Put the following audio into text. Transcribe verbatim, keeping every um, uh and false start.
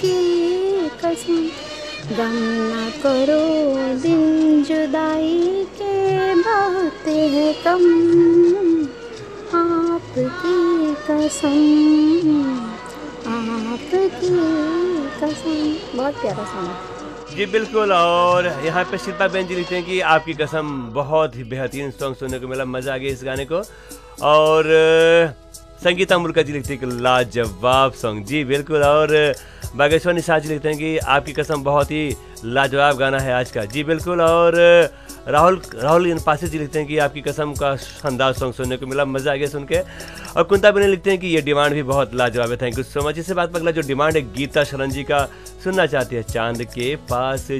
की कसम, गम न करो दिन जुदाई के बहुत है कम, आपकी कसम, आपकी कसम। बहुत प्यारा सॉन्ग। जी बिल्कुल। और यहाँ पे शिल्पा बेन जी लिखते हैं कि आपकी कसम, बहुत ही बेहतरीन सॉन्ग सुनने को मिला, मज़ा आ गया इस गाने को। और संगीता मुल्का जी लिखते हैं कि लाजवाब सॉन्ग। जी बिल्कुल। और बागेश्वर निषाद जी लिखते हैं कि आपकी कसम बहुत ही लाजवाब गाना है आज का। जी बिल्कुल। और राहुल राहुल पासी जी लिखते हैं कि आपकी कसम का शानदार सॉन्ग सुनने को मिला, मज़ा आ गया सुन के। और कुंता बने लिखते हैं कि ये डिमांड भी बहुत लाजवाब है, थैंक यू सो मच। इससे बात अगला जो डिमांड है गीता शरण जी का सुनना चाहती है, चांद के पास